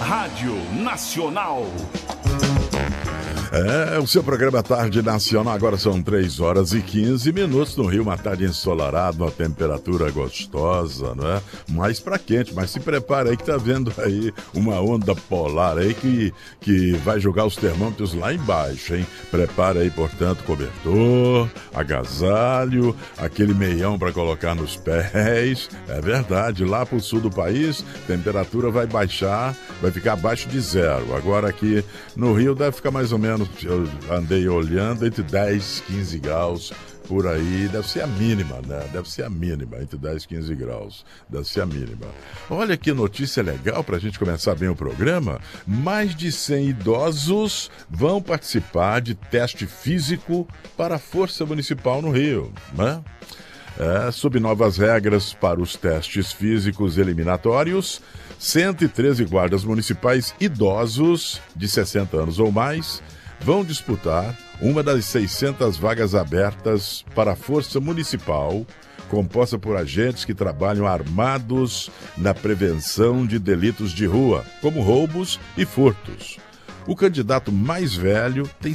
Rádio Nacional. É, o seu programa Tarde Nacional, agora são 3h15 no Rio, uma tarde ensolarada, uma temperatura gostosa, não é? Mais pra quente, mas se prepara aí que tá vendo aí uma onda polar aí que vai jogar os termômetros lá embaixo, hein? Prepara aí, portanto, cobertor, agasalho, aquele meião pra colocar nos pés. É verdade, lá pro sul do país, temperatura vai baixar, vai ficar abaixo de zero. Agora aqui no Rio deve ficar mais ou menos, eu andei olhando, entre 10 e 15 graus por aí, deve ser a mínima, né? Deve ser a mínima, entre 10 e 15 graus, deve ser a mínima. Olha que notícia legal pra gente começar bem o programa. Mais de 100 idosos vão participar de teste físico para a Força Municipal no Rio, né? Sob novas regras para os testes físicos eliminatórios, 113 guardas municipais idosos de 60 anos ou mais vão disputar uma das 600 vagas abertas para a Força Municipal, composta por agentes que trabalham armados na prevenção de delitos de rua, como roubos e furtos. O candidato mais velho tem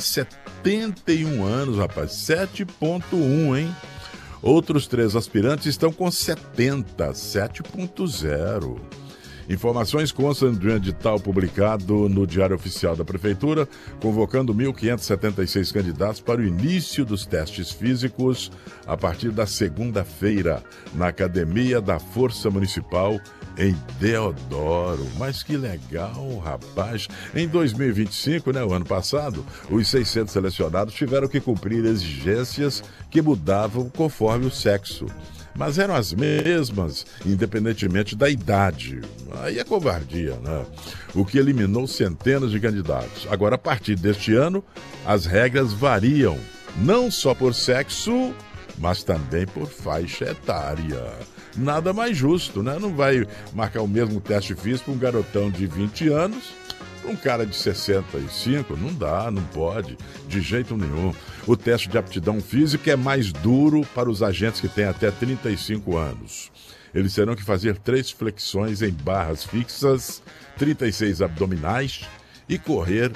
71 anos, rapaz, 7.1, hein? Outros 3 aspirantes estão com 70, 7.0. Informações constam de um edital publicado no Diário Oficial da Prefeitura, convocando 1.576 candidatos para o início dos testes físicos a partir da segunda-feira, na Academia da Força Municipal, em Deodoro. Mas que legal, rapaz! Em 2025, né, o ano passado, os 600 selecionados tiveram que cumprir exigências que mudavam conforme o sexo. Mas eram as mesmas, independentemente da idade. Aí é covardia, né? O que eliminou centenas de candidatos. Agora, a partir deste ano, as regras variam, não só por sexo, mas também por faixa etária. Nada mais justo, né? Não vai marcar o mesmo teste físico para um garotão de 20 anos, para um cara de 65, não dá, não pode, de jeito nenhum. O teste de aptidão física é mais duro para os agentes que têm até 35 anos. Eles terão que fazer 3 flexões em barras fixas, 36 abdominais e correr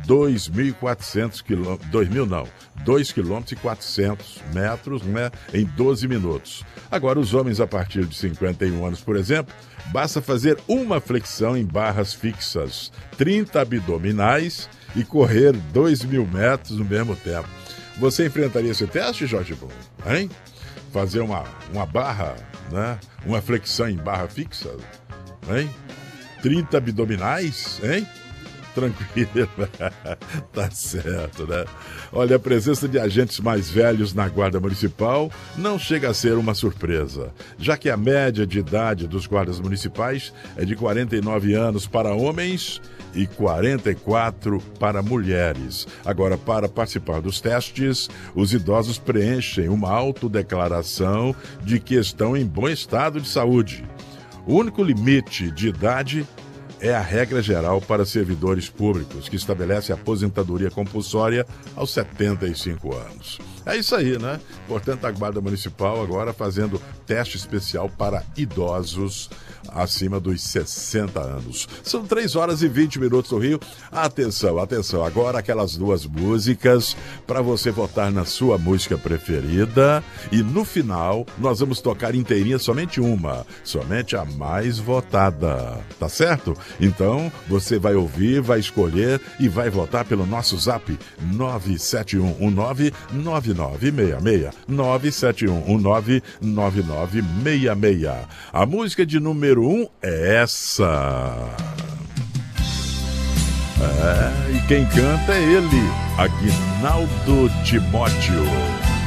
2.400 quilômetros, 2 quilômetros e 400 metros, né, em 12 minutos. Agora, os homens a partir de 51 anos, por exemplo, basta fazer uma flexão em barras fixas, 30 abdominais e correr 2.000 metros no mesmo tempo. Você enfrentaria esse teste, Jorge Brum? Hein? Fazer uma barra, né? Uma flexão em barra fixa? Hein? 30 abdominais? Hein? Tranquilo, tá certo, né? Olha, a presença de agentes mais velhos na Guarda Municipal não chega a ser uma surpresa, já que a média de idade dos guardas municipais é de 49 anos para homens e 44 para mulheres. Agora, para participar dos testes, os idosos preenchem uma autodeclaração de que estão em bom estado de saúde. O único limite de idade é a regra geral para servidores públicos, que estabelece a aposentadoria compulsória aos 75 anos. É isso aí, né? Portanto, a Guarda Municipal agora fazendo teste especial para idosos acima dos 60 anos. São 3h20 no Rio. Atenção, atenção. Agora aquelas 2 músicas para você votar na sua música preferida. E no final, nós vamos tocar inteirinha somente uma. Somente a mais votada. Tá certo? Então, você vai ouvir, vai escolher e vai votar pelo nosso zap 971199966. 971199966. A música de número 1 é essa. E quem canta é ele, Aguinaldo Timóteo.